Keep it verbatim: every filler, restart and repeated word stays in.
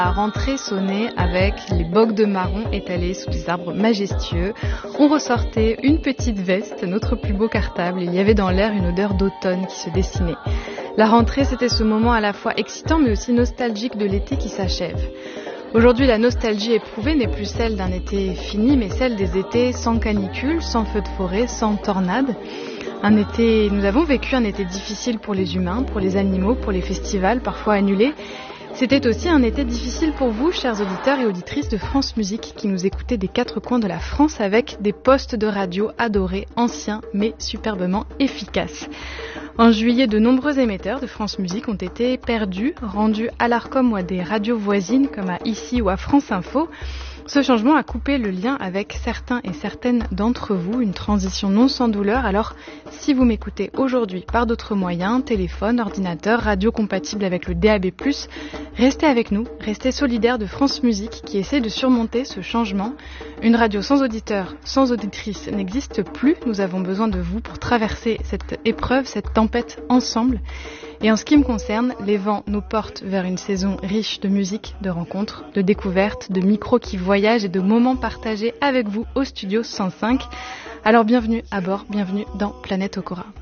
La rentrée sonnait avec les bogues de marron étalés sous des arbres majestueux. On ressortait une petite veste, notre plus beau cartable. Il y avait dans l'air une odeur d'automne qui se dessinait. La rentrée, c'était ce moment à la fois excitant mais aussi nostalgique de l'été qui s'achève. Aujourd'hui, la nostalgie éprouvée n'est plus celle d'un été fini, mais celle des étés sans canicule, sans feux de forêt, sans tornade. Un été, nous avons vécu un été difficile pour les humains, pour les animaux, pour les festivals, parfois annulés. C'était aussi un été difficile pour vous, chers auditeurs et auditrices de France Musique, qui nous écoutez des quatre coins de la France avec des postes de radio adorés, anciens mais superbement efficaces. En juillet, de nombreux émetteurs de France Musique ont été perdus, rendus à l'Arcom ou à des radios voisines comme à Ici ou à France Info. Ce changement a coupé le lien avec certains et certaines d'entre vous, une transition non sans douleur. Alors, si vous m'écoutez aujourd'hui par d'autres moyens, téléphone, ordinateur, radio compatible avec le D A B plus, restez avec nous, restez solidaires de France Musique qui essaie de surmonter ce changement. Une radio sans auditeurs, sans auditrices n'existe plus. Nous avons besoin de vous pour traverser cette épreuve, cette tempête ensemble. Et en ce qui me concerne, les vents nous portent vers une saison riche de musique, de rencontres, de découvertes, de micros qui voyagent et de moments partagés avec vous au studio cent cinq. Alors bienvenue à bord, bienvenue dans Planète Okora.